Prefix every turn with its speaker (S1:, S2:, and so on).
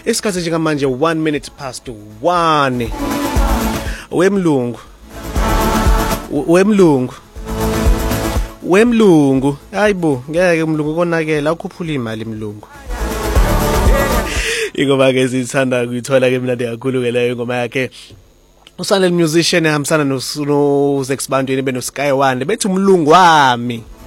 S1: Isikhathi njengamanje 1 minute past 1. Wemlungu. Hayibo, ngeke umlungu konakela ukhuphula imali emlungu. Ingoma ke sithanda ukuyithola ke mnandi kakhulu ke leyo ingoma yakhe. Usanele musician ehambisana no Zex Bandweni beno Sky One bethi umlungu wami.